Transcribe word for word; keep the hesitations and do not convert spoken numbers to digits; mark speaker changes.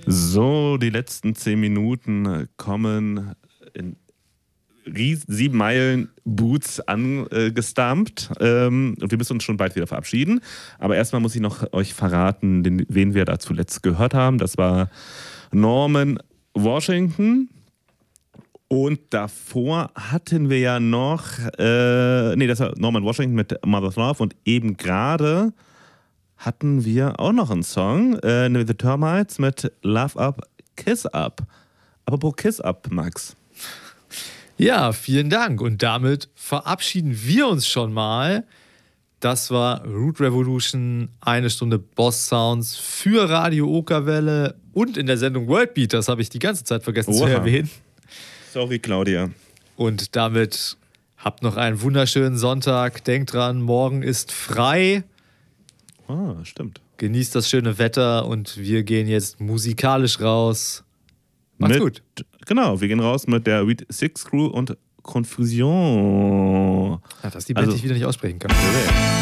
Speaker 1: So, die letzten zehn Minuten kommen in ries- sieben Meilen Boots angestampt. Ähm, und wir müssen uns schon bald wieder verabschieden. Aber erstmal muss ich noch euch verraten, den, wen wir da zuletzt gehört haben. Das war Norman Washington. Und davor hatten wir ja noch, äh, nee, das war Norman Washington mit Mother's Love. Und eben gerade hatten wir auch noch einen Song, äh, nämlich The Termites mit Love Up, Kiss Up. Apropos Kiss Up, Max.
Speaker 2: Ja, vielen Dank. Und damit verabschieden wir uns schon mal. Das war Root Revolution, eine Stunde Boss Sounds für Radio Okerwelle und in der Sendung Worldbeat. Das habe ich die ganze Zeit vergessen
Speaker 1: Oha.
Speaker 2: zu erwähnen.
Speaker 1: Sorry, Claudia.
Speaker 2: Und damit habt noch einen wunderschönen Sonntag. Denkt dran, morgen ist frei.
Speaker 1: Ah, stimmt.
Speaker 2: Genießt das schöne Wetter und wir gehen jetzt musikalisch raus. Macht's
Speaker 1: mit,
Speaker 2: gut.
Speaker 1: Genau, wir gehen raus mit der Weed Six Crew und Confusion.
Speaker 2: Ja, dass die Band
Speaker 1: Also-
Speaker 2: ich wieder nicht aussprechen kann.